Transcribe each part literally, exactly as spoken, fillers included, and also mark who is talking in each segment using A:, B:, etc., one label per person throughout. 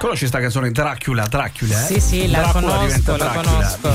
A: Conosci sta canzone Dracula, Dracula? Eh?
B: Sì, sì, la
A: Dracula
B: conosco, la conosco.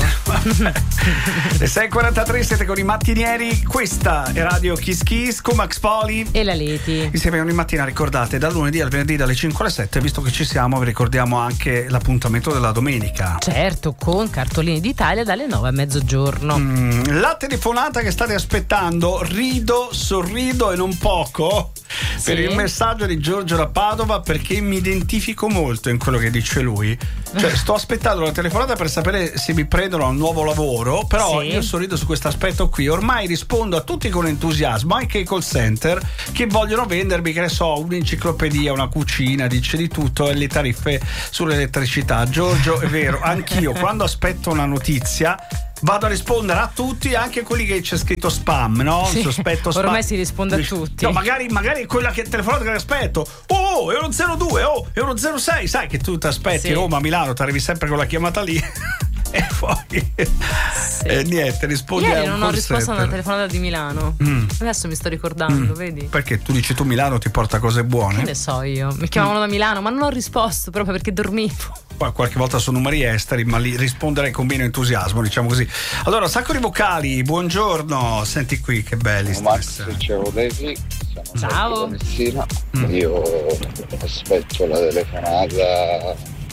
A: Le sei e quarantatré siete con i mattinieri, questa è Radio Kiss Kiss con Max Poli
B: e la Leti.
A: Insieme ogni mattina, ricordate, dal lunedì al venerdì dalle cinque alle sette, visto che ci siamo, vi ricordiamo anche l'appuntamento della domenica.
B: Certo, con Cartolini d'Italia dalle nove a mezzogiorno.
A: Mm, la telefonata che state aspettando, rido, sorrido e non poco sì. per il messaggio di Giorgio da Padova, perché mi identifico molto in quello che dice lui. Cioè, sto aspettando la telefonata per sapere se mi prendono a un nuovo lavoro, però sì. io sorrido su questo aspetto qui. Ormai rispondo a tutti con entusiasmo, anche ai call center che vogliono vendermi, che ne so, un'enciclopedia, una cucina, dice di tutto, e le tariffe sull'elettricità. Giorgio, è vero, anch'io quando aspetto una notizia vado a rispondere a tutti, anche quelli che c'è scritto spam, no?
B: Sì,
A: sospetto spam.
B: Ormai si risponde a tutti.
A: No, magari, magari quella che telefonata che aspetto. Oh, è uno zero due, oh, è uno zero sei. Sai che tu ti aspetti sì. Roma, Milano, ti arrivi sempre con la chiamata lì. E poi sì. e niente, rispondi
B: Ieri
A: a un
B: non ho risposto a una telefonata di Milano. mm. Adesso mi sto ricordando, mm. vedi?
A: Perché tu dici tu Milano ti porta cose buone?
B: Che ne so io, mi chiamavano mm. da Milano, ma non ho risposto proprio perché dormivo.
A: Poi qualche volta sono numeri esteri, ma li risponderei con meno entusiasmo, diciamo così. Allora, sacco di vocali, buongiorno, senti qui che belli.
C: Ciao Max, ciao Leti, sono
B: ciao
C: Messina. Mm. Io aspetto la telefonata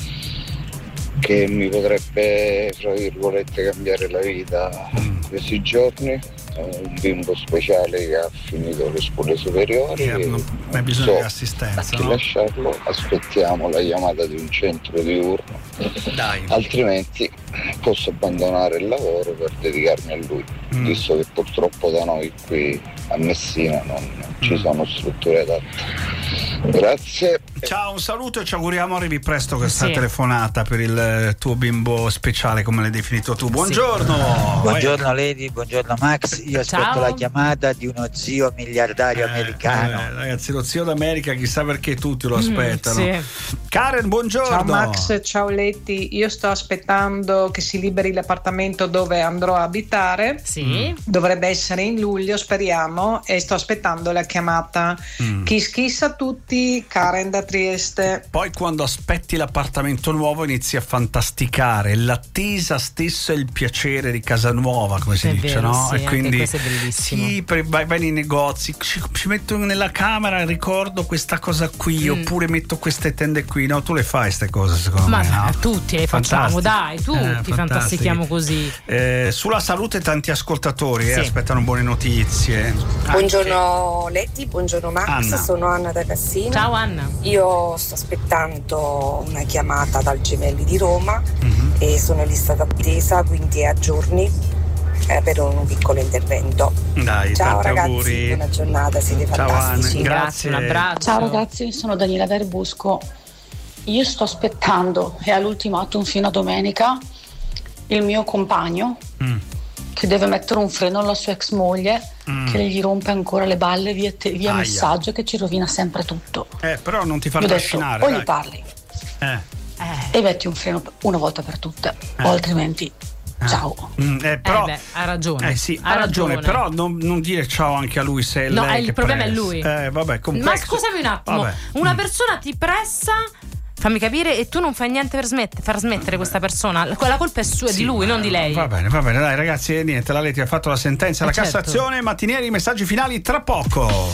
C: che mi potrebbe, fra virgolette, cambiare la vita mm. questi giorni. Un bimbo speciale che ha finito le scuole superiori
A: yeah,
C: e
A: non hai bisogno
C: so
A: di assistenza,
C: a chi
A: no?
C: lasciarlo, aspettiamo la chiamata di un centro diurno.
A: Dai.
C: Altrimenti posso abbandonare il lavoro per dedicarmi a lui, mm. visto che purtroppo da noi qui a Messina non mm. ci sono strutture adatte. Grazie.
A: Ciao, un saluto e ci auguriamo arrivi presto questa
B: sì.
A: telefonata per il tuo bimbo speciale, come l'hai definito tu. Buongiorno.
D: Sì. Buongiorno Lady, buongiorno Max. Io aspetto
B: Ciao.
D: la chiamata di uno zio miliardario
A: eh,
D: americano.
A: Eh, ragazzi, lo zio d'America, chissà perché tutti lo aspettano.
B: Mm,
A: sì. Karen, buongiorno.
E: Ciao Max, ciao Letti. Io sto aspettando che si liberi l'appartamento dove andrò a abitare.
B: Sì.
E: Dovrebbe essere in luglio, speriamo, e sto aspettando la chiamata.
A: Mm.
E: Kiss kiss a tutti, Karen da Trieste.
A: Poi quando aspetti l'appartamento nuovo inizi a fantasticare l'attesa stessa e il piacere di casa nuova, come si
B: è
A: dice,
B: vero,
A: no?
B: sì,
A: E quindi
B: questo è bellissimo.
A: sì, per, vai, vai nei negozi, ci, ci metto nella camera, ricordo questa cosa qui, mm. oppure metto queste tende qui, no? Tu le fai queste cose, secondo
B: ma
A: me, no?
B: tutti le facciamo, dai, tutti eh, fantastichiamo così.
A: Eh, sulla salute tanti ascoltatori eh,
B: sì.
A: aspettano buone notizie.
F: Buongiorno Anche... Letti, buongiorno Max,
A: Anna.
F: sono Anna da Cassino.
B: Ciao Anna.
F: Io sto aspettando una chiamata dal Gemelli di Roma mm-hmm. e sono in lista d'attesa, quindi a giorni eh, per un piccolo intervento.
A: Dai,
F: ciao ragazzi,
A: auguri.
F: buona giornata, siete
A: ciao
F: fantastici.
A: Anna,
B: grazie, un abbraccio.
G: Ciao ragazzi, sono Daniela Verbusco. Io sto aspettando, è all'ultimatum fino a domenica, il mio compagno mm. che deve mettere un freno alla sua ex moglie mm. che gli rompe ancora le balle via, te- via messaggio, che ci rovina sempre tutto.
A: Eh, però non ti fa
G: Io
A: trascinare.
G: Detto, o
A: dai.
G: gli parli
A: eh.
G: Eh. e metti un freno una volta per tutte,
A: eh.
G: o altrimenti
A: eh.
G: ciao.
A: Mm, eh, però,
B: eh beh, ha ragione.
A: Eh sì,
B: ha,
A: ha ragione,
B: ragione,
A: però non, non dire ciao anche a lui se è
B: no,
A: lei
B: il
A: che
B: problema
A: pressa.
B: è lui.
A: Eh, vabbè,
B: ma scusami un attimo,
A: vabbè.
B: una
A: mm.
B: persona ti pressa, fammi capire, e tu non fai niente per smettere, far smettere questa persona. La colpa è sua, sì, di lui, non di lei.
A: Va bene, va bene, dai ragazzi, niente, la Leti ha fatto la sentenza,
B: eh
A: la
B: certo.
A: Cassazione, mattinieri, messaggi finali tra poco.